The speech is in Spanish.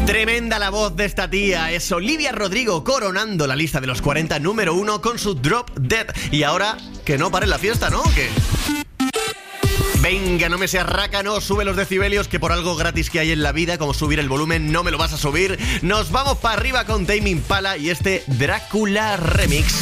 Tremenda la voz de esta tía, es Olivia Rodrigo coronando la lista de los 40 número 1 con su Drop Dead. Y ahora, que no pare la fiesta, ¿no? ¿Qué? Venga, no me seas rácano, sube los decibelios, que por algo gratis que hay en la vida, como subir el volumen, no me lo vas a subir. Nos vamos para arriba con Tame Impala y este Drácula Remix.